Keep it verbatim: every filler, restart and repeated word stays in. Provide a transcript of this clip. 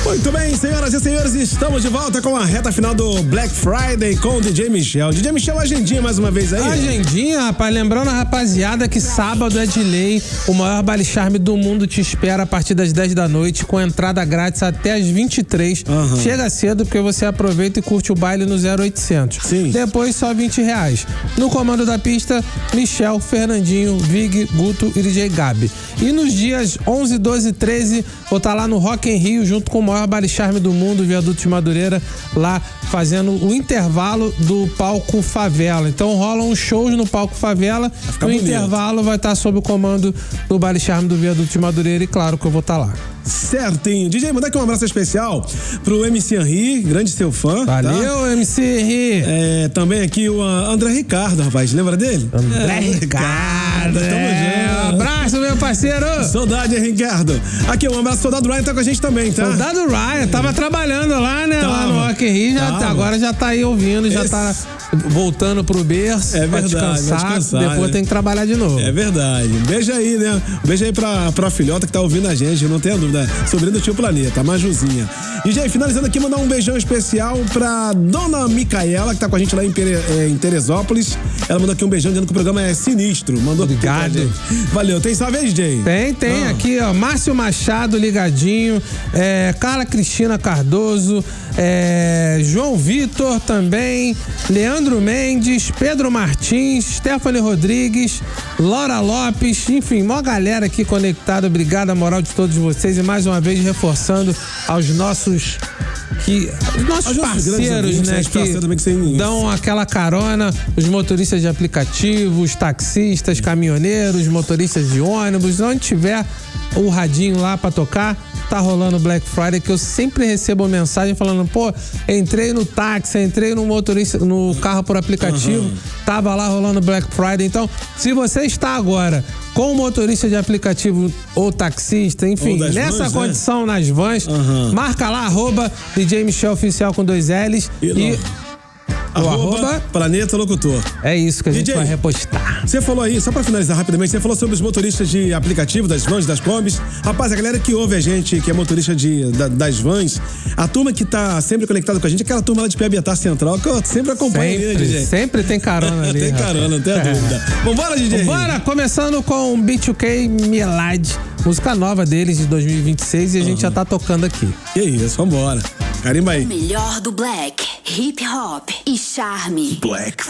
Muito bem, senhoras e senhores, estamos de volta com a reta final do Black Friday com o D J Michel. D J Michel, agendinha mais uma vez aí? Agendinha, rapaz. Lembrando a rapaziada que sábado é de lei. O maior baile charme do mundo te espera a partir das dez da noite, com entrada grátis até as vinte e três. Uhum. Chega cedo porque você aproveita e curte o baile no zero oitocentos. Sim. Depois só vinte reais. No comando da pista, Michel, Fernandinho, Vig, Guto e D J Gabi. E nos dias onze, doze e treze, vou estar lá no Rock in Rio junto com o maior baile charme do mundo, o Viaduto de Madureira, lá fazendo o intervalo do palco Favela. Então rolam uns shows no palco Favela. No bonito. Intervalo vai estar sob o comando do baile charme do Viaduto de Madureira e claro que eu vou estar lá. Certinho. D J, mandar aqui um abraço especial pro M C Henry, grande seu fã. Valeu, tá? M C Henry. É, também aqui o André Ricardo, rapaz. Lembra dele? André é, Ricardo. Tamo é, junto. Abraço, meu parceiro. Saudade, Ricardo. Aqui, um abraço. Soldado Ryan tá com a gente também, tá? Soldado Ryan. Tava trabalhando lá, né? Tava. Lá no Rock in Rio. Já tá, agora já tá aí ouvindo, já Esse... tá voltando pro berço. É verdade. Pra descansar. descansar depois né? tem que trabalhar de novo. É verdade. Beijo aí, né? Beijo aí pra, pra filhota que tá ouvindo a gente, não tenha dúvida. Sobrinho do tio Planeta, a Majuzinha. E, gente, finalizando aqui, mandar um beijão especial pra dona Micaela, que tá com a gente lá em, Pere, é, em Teresópolis. Ela mandou aqui um beijão dizendo que o programa é sinistro. Mandou Obrigado. Valeu. Tem salve aí, D J? Tem, tem. Ah. Aqui, ó. Márcio Machado ligadinho. É, Carla Cristina Cardoso. É, João Vitor também. Leandro Mendes. Pedro Martins. Stephanie Rodrigues. Laura Lopes. Enfim, mó galera aqui conectada. Obrigado a moral de todos vocês. E mais uma vez reforçando aos nossos que os nossos Os parceiros, amigos, né, que, que dão aquela carona, os motoristas de aplicativo, os taxistas, caminhoneiros, motoristas de ônibus, onde tiver o radinho lá pra tocar, tá rolando Black Friday, que eu sempre recebo mensagem falando, pô, entrei no táxi, entrei no motorista, no carro por aplicativo, uhum. tava lá rolando Black Friday. Então, se você está agora com o motorista de aplicativo ou taxista, enfim, ou nessa vans, condição, né? nas vans, uhum. marca lá, arroba D J Michel Oficial com dois L's e... e Arroba, arroba Planeta Locutor. É isso que a D J, gente vai repostar. Você falou aí, só pra finalizar rapidamente, você falou sobre os motoristas de aplicativo, das vans, das combis. Rapaz, a galera que ouve a gente, que é motorista de, da, das vans, a turma que tá sempre conectada com a gente, aquela turma lá de Piabiatá Central, que eu sempre acompanho sempre, ali, né, D J? Sempre tem carona ali. Tem carona, não tem a dúvida. Vambora, D J? Vambora, começando com B dois K Milad, música nova deles de dois mil e vinte e seis e a gente uhum. já tá tocando aqui. Que isso, vambora. Carimba aí. O melhor do Black, Hip Hop e Charme. Black